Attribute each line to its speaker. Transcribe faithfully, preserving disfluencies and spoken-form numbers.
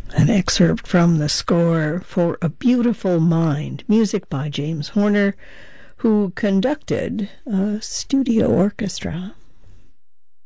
Speaker 1: An excerpt from the score for A Beautiful Mind, music by James Horner, who conducted a studio orchestra.